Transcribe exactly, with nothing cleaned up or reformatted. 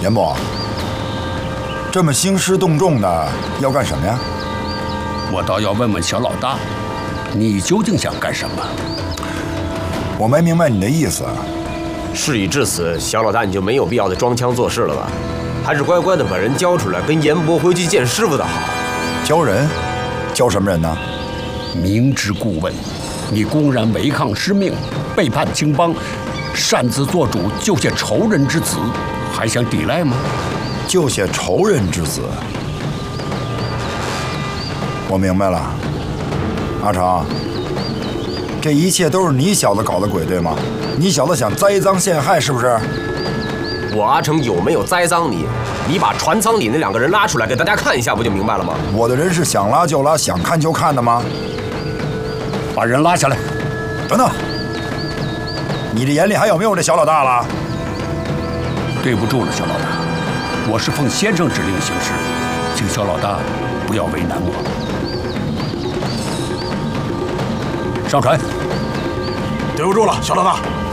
严伯，这么兴师动众的要干什么呀？ 我倒要问问小老大，你究竟想干什么？ 我没明白你的意思。 事已至此，小老大你就没有必要再装腔作势了吧？还是乖乖的把人交出来，跟严伯回去见师傅的好。 教人？教什么人呢？ 明知故问，你公然违抗师命，背叛青帮，擅自做主救下仇人之子，还想抵赖吗？ 救下仇人之子，我明白了。阿成，这一切都是你小子搞的鬼，对吗？你小子想栽赃陷害，是不是？ 我阿成有没有栽赃你？你把船舱里那两个人拉出来给大家看一下，不就明白了吗？ 我的人是想拉就拉，想看就看的吗？ 把人拉下来。 等等，你这眼里还有没有这小老大了？ 对不住了，小老大，我是奉先生指令行事，请小老大不要为难我。上船。 对不住了，小老大。